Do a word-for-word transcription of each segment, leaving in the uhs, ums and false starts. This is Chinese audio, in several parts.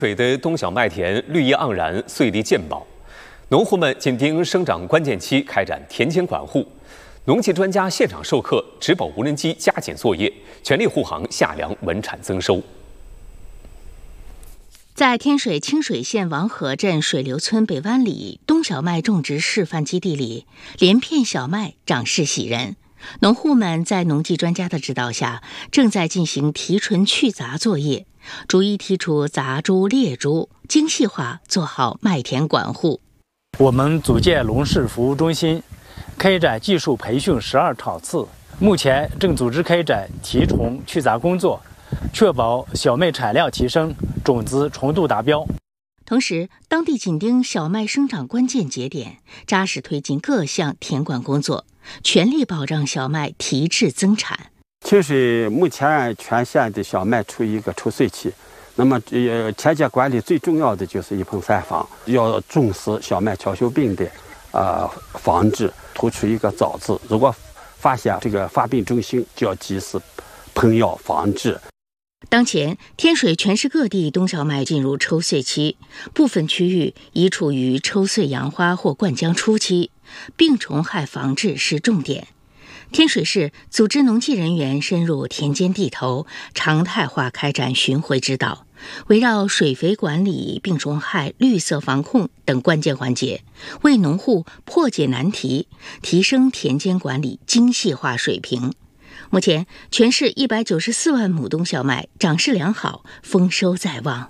水的冬小麦田绿意盎然，穗粒健宝，农户们紧盯生长关键期开展田间管护。农技专家现场授课，植保无人机加紧作业，全力护航夏粮稳产增收。 在天水清水县王河镇水流村北湾里冬小麦种植示范基地里，连片小麦长势喜人。农户们在农技专家的指导下，正在进行提纯去杂作业，逐一剔除杂株劣株，精细化做好麦田管护。 我们组建农事服务中心，开展技术培训十二场次，目前正组织开展提纯去杂工作，确保小麦产量提升，种子纯度达标。 同时，当地紧盯小麦生长关键节点，扎实推进各项田管工作，全力保障小麦提质增产。 清水目前全县的小麦处于一个抽穗期，那么呃田间管理最重要的就是一盆三防，要重视小麦乔锈病的呃防治，突出一个早字。如果发现这个发病中心，就要及时喷药防治。 当前，天水全市各地冬小麦进入抽穗期，部分区域已处于抽穗扬花或灌浆初期，病虫害防治是重点。天水市组织农技人员深入田间地头，常态化开展巡回指导，围绕水肥管理、病虫害、绿色防控等关键环节，为农户破解难题，提升田间管理精细化水平。目前，全市一百九十四万亩冬小麦长势良好，丰收在望。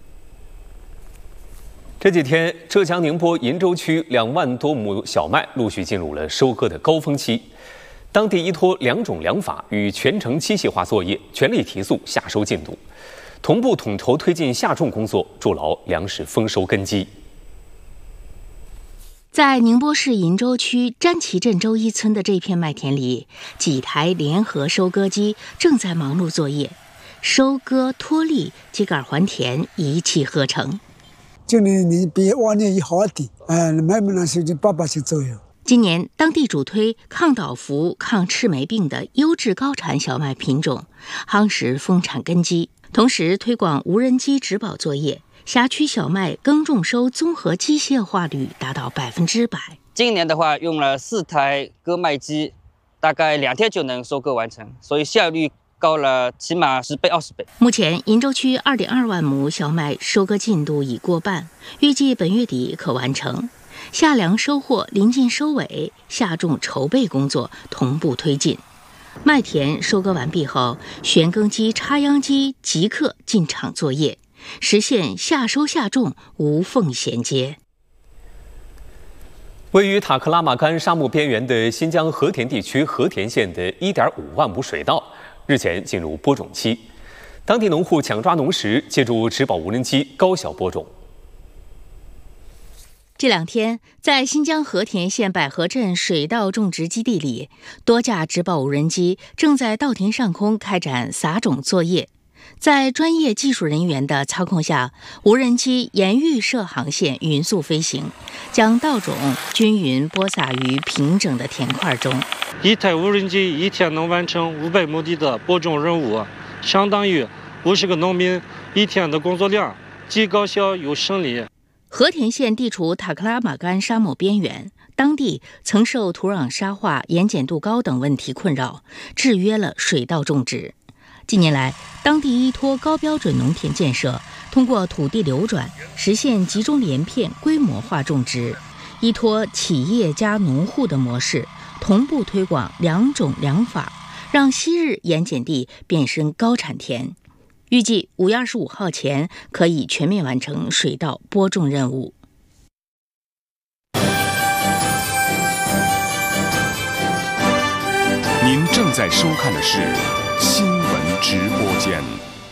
这几天，浙江宁波鄞州区两万多亩小麦陆续进入了收割的高峰期。当地依托两种粮法与全程机械化作业，全力提速夏收进度，同步统筹推进夏种工作，筑牢粮食丰收根基。 在宁波市鄞州区詹旗镇周一村的这片麦田里，几台联合收割机正在忙碌作业，收割、脱粒、秸秆还田一气呵成。 今年你比往年也好点，呃，麦麦呢是就八八斤左右。 今年当地主推抗倒伏、抗赤霉病的优质高产小麦品种，夯实丰产根基，同时推广无人机植保作业。辖区小麦耕种收综合机械化率达到百分之百。 今年的话，用了四台割麦机，大概两天就能收割完成，所以效率高了起码十倍、二十倍。 目前，鄞州区二点二万亩小麦收割进度已过半，预计本月底可完成。夏粮收获临近收尾，夏种筹备工作同步推进。麦田收割完毕后，旋耕机、插秧机即刻进场作业，实现夏收夏种无缝衔接。 位于塔克拉玛干沙漠边缘的新疆和田地区和田县的 一点五万亩水稻日前进入播种期，当地农户抢抓农时，借助植保无人机高效播种。 这两天，在新疆和田县百合镇水稻种植基地里，多架植保无人机正在稻田上空开展撒种作业。在专业技术人员的操控下，无人机沿预设航线匀速飞行，将稻种均匀播撒于平整的田块中。 一台无人机一天能完成五百亩地的播种任务，相当于五十个农民一天的工作量，既高效又省力。 和田县地处塔克拉玛干沙漠边缘，当地曾受土壤沙化、盐碱度高等问题困扰，制约了水稻种植。近年来，当地依托高标准农田建设，通过土地流转，实现集中连片规模化种植，依托企业加农户的模式，同步推广两种粮法，让昔日盐碱地变身高产田。预计五月二十五号前可以全面完成水稻播种任务。 您正在收看的是新闻直播间。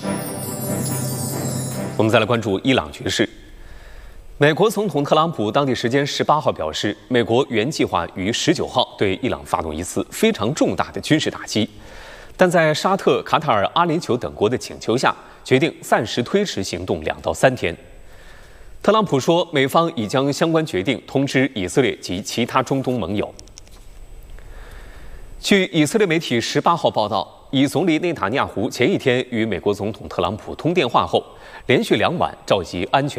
我们再来关注伊朗局势。美国总统特朗普当地时间十八号表示，美国原计划于十九号对伊朗发动一次非常重大的军事打击。但在沙特、卡塔尔、阿联酋等国的请求下，决定暂时推迟行动两到三天。特朗普说，美方已将相关决定通知以色列及其他中东盟友。据以色列媒体十八号报道， 以总理内塔尼亚胡前一天与美国总统特朗普通电话后，连续两晚召集安全